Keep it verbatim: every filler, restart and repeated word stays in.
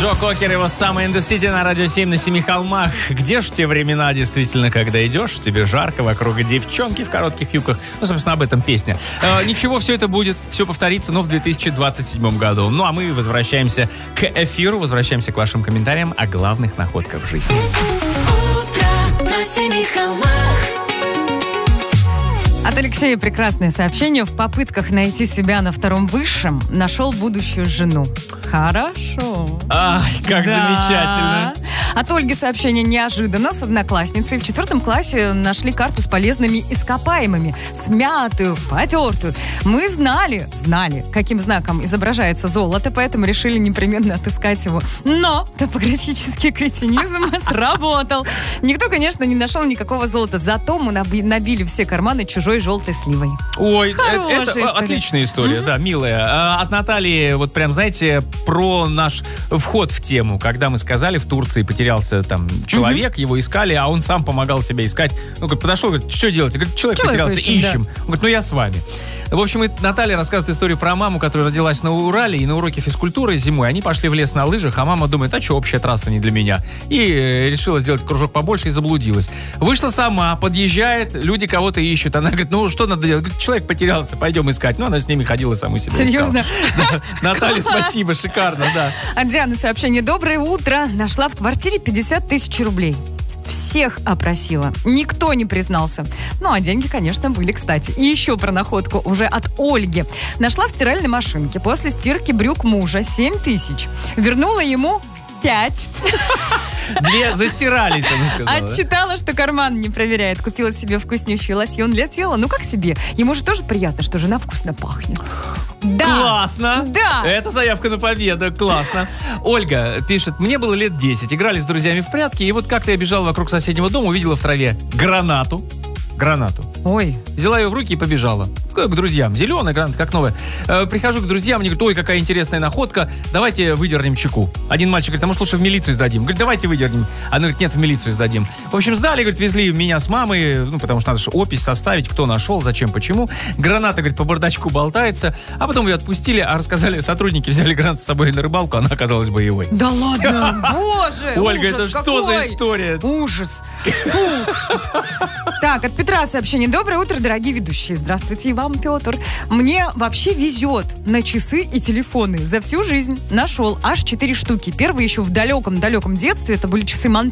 Джо Кокер, его самый in the City на Радио семь на Семи холмах. Где ж те времена, действительно, когда идешь, тебе жарко, вокруг девчонки в коротких юбках. Ну, собственно, об этом песня. Э, ничего, все это будет, все повторится, но в две тысячи двадцать седьмом году. Ну, а мы возвращаемся к эфиру, возвращаемся к вашим комментариям о главных находках в жизни. Утро на Семи холмах. От Алексея прекрасное сообщение. В попытках найти себя на втором высшем нашел будущую жену. Хорошо. Ай, как Да. замечательно. От Ольги сообщение неожиданно. С одноклассницей в четвертом классе нашли карту с полезными ископаемыми. Смятую, потертую. Мы знали, знали, каким знаком изображается золото, поэтому решили непременно отыскать его. Но топографический кретинизм сработал. Никто, конечно, не нашел никакого золота. Зато мы наби- набили все карманы чужой желтой сливой. Ой, Хорошая это, это история. отличная история, да, милая. А, от Натальи, вот прям, знаете, про наш вход в тему, когда мы сказали, в Турции потерялся там человек, его искали, а он сам помогал себя искать. Ну, говорит, подошел, говорит, что делаете? Говорит, человек, Человек потерялся, ищем, ищем. Он говорит, ну я с вами. В общем, и Наталья рассказывает историю про маму, которая родилась на Урале, и на уроке физкультуры зимой они пошли в лес на лыжах, а мама думает, а что, общая трасса не для меня. И э, решила сделать кружок побольше и заблудилась. Вышла сама, подъезжает, люди кого-то ищут. Она говорит, ну что надо делать? Говорит, человек потерялся, пойдем искать. Ну, она с ними ходила, саму себя Серьезно? искала. Да. Наталья, Класс. спасибо, шикарно, да. От Дианы сообщение. Доброе утро. Нашла в квартире пятьдесят тысяч рублей. Всех опросила. Никто не признался. Ну, а деньги, конечно, были кстати. И еще про находку уже от Ольги. Нашла в стиральной машинке после стирки брюк мужа семь тысяч. Вернула ему пять. Две застирались, она сказала. Отчитала, что карман не проверяет. Купила себе вкуснющий лосьон для тела. Ну, как себе? Ему же тоже приятно, что жена вкусно пахнет. Да. Классно! Да. Это заявка на победу, классно. Ольга пишет, мне было лет десять, играли с друзьями в прятки, и вот как-то я бежала вокруг соседнего дома, увидела в траве гранату. Гранату. Ой. Взяла ее в руки и побежала. К, к друзьям. Зеленая граната, как новая. Э, прихожу к друзьям, они говорят, ой, какая интересная находка, давайте выдернем чеку. Один мальчик говорит, а может лучше в милицию сдадим? Говорит, давайте выдернем. Она говорит, нет, в милицию сдадим. В общем, сдали, говорит, везли меня с мамой, ну, потому что надо же опись составить, кто нашел, зачем, почему. Граната, говорит, по бардачку болтается, а потом ее отпустили, а рассказали, сотрудники взяли гранату с собой на рыбалку, она оказалась боевой. Да ладно, боже, Ольга, ужас это что за какой. история? Ужас. Фух. Так, от Петра сообщение. Доброе утро, дорогие ведущие. Здравствуйте и вам, Петр. Мне вообще везет на часы и телефоны. За всю жизнь нашел аж четыре штуки. Первые еще в далеком-далеком детстве. Это были часы